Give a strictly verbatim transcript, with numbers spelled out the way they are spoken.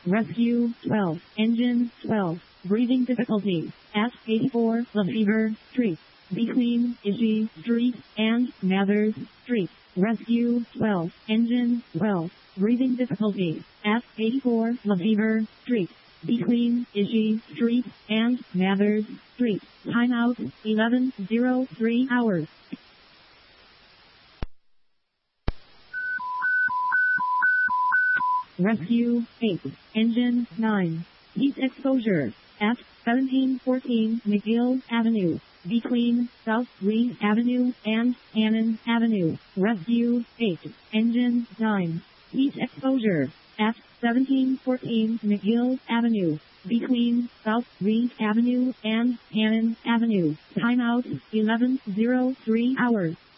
Rescue twelve. Engine twelve. Breathing difficulty. At eighty-four Laviver Street. Between Ishi Street and Mathers Street. Rescue twelve. Engine twelve. Breathing difficulty. At eighty-four Laviver Street. Between Ishi Street and Mathers Street. Timeout eleven oh three hours. Rescue eight. Engine nine. Heat exposure. At seventeen fourteen McGill Avenue. Between South Green Avenue and Hannon Avenue. Rescue eight. Engine nine. Heat exposure. At seventeen fourteen McGill Avenue. Between South Green Avenue and Hannon Avenue. Timeout eleven oh three hours.